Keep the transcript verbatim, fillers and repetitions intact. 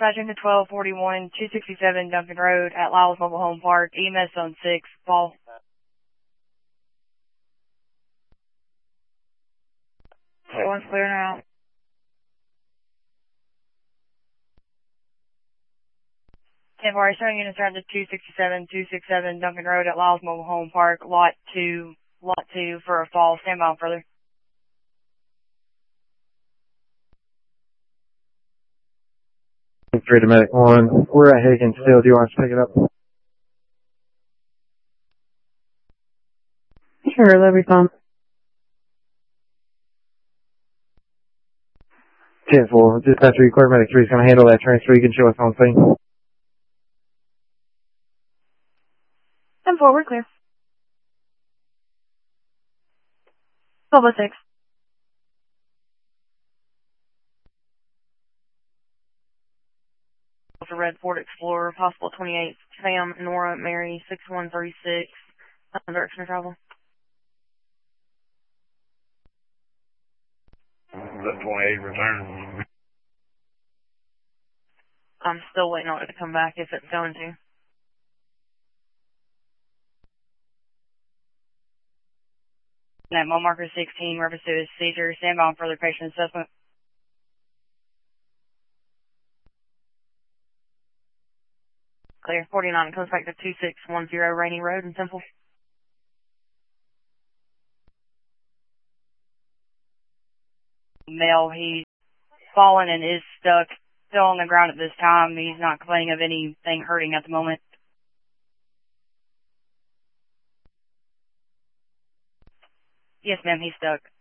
dispatching to twelve forty-one, two sixty-seven Duncan Road at Lyles Mobile Home Park, E M S Zone six, fall. That one's clear now. ten four, showing units around to two sixty-seven, two sixty-seven Duncan Road at Lyles Mobile Home Park, lot two, lot two for a fall. Stand by on further. Three to medic one. We're at Higgins still. Do you want us to pick it up? Sure, that'll be fine. ten four. Dispatcher, you clear medic three is going to handle that transfer. You can show us on scene. ten four, we're clear. twelve oh six. Red Ford Explorer, possible twenty-eight, Sam, Nora, Mary, six one three six, direction of travel. That twenty-eight return. I'm still waiting on it to come back if it's going to. That mile marker sixteen, reference to his seizure, stand by on further patient assessment. Clear, forty-nine, comes back to two six one zero Rainy Road in Temple. Male, he's fallen and is stuck, still on the ground at this time. He's not complaining of anything hurting at the moment. Yes, ma'am, he's stuck.